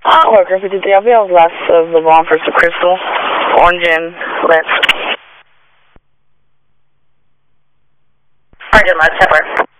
Worker 53, I'll be on last of the Vaughn for some Crystal, Orange and Let's. Orange and Let's, Pepper.